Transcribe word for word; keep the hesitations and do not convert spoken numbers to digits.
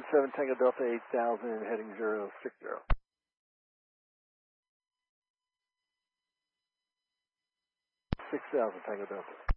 seven Tango Delta eight thousand heading zero six zero. six thousand Tango Delta.